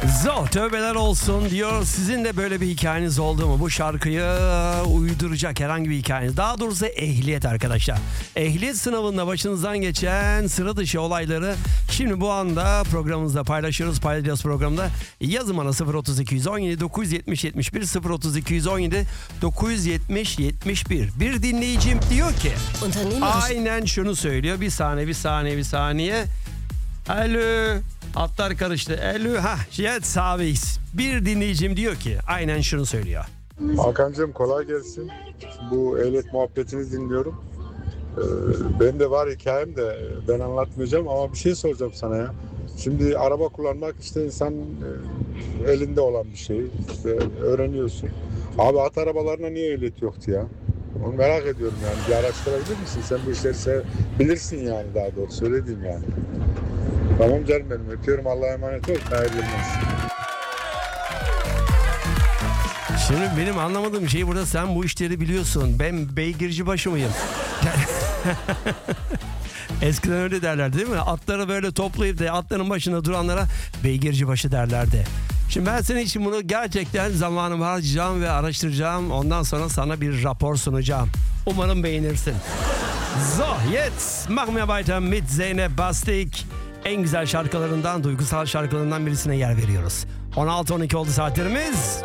Tövbeler olsun diyor. Sizin de böyle bir hikayeniz oldu mu? Bu şarkıyı uyduracak herhangi bir hikayeniz. Daha doğrusu ehliyet arkadaşlar. Ehliyet sınavında başınızdan geçen sıra dışı olayları şimdi bu anda programımızda paylaşıyoruz. Paylaşacağız programda. Yazın bana 0217 970 71 0217 970 71. Bir dinleyicim diyor ki aynen şunu söylüyor. Bir saniye. Alo. Atlar karıştı. Jet Savis. Bir dinleyicim diyor ki aynen şunu söylüyor. Hakan'cığım kolay gelsin. Bu ehliyet muhabbetini dinliyorum. Benim de var hikayem de ben anlatmayacağım ama bir şey soracağım sana ya. Şimdi araba kullanmak işte insan elinde olan bir şey. İşte öğreniyorsun. Abi at arabalarına niye ehliyet yoktu ya? Onu merak ediyorum yani. Bir araştırabilir misin? Sen bu işleri bilirsin yani daha doğrusu. Söylediğim yani. Tamam canım benim. Öpüyorum. Allah'a emanet ol. Hayırlı olsun. Şimdi benim anlamadığım şey burada sen bu işleri biliyorsun. Ben beygirci başı mıyım? Eskiden öyle derlerdi değil mi? Atları böyle toplayıp da atların başında duranlara beygirci başı derlerdi. Şimdi ben senin için bunu gerçekten zamanımı harcayacağım ve araştıracağım. Ondan sonra sana bir rapor sunacağım. Umarım beğenirsin. So, jetzt machen wir weiter mit Zeynep Bastık. En güzel şarkılarından, duygusal şarkılarından birisine yer veriyoruz. 16-12 oldu saatlerimiz.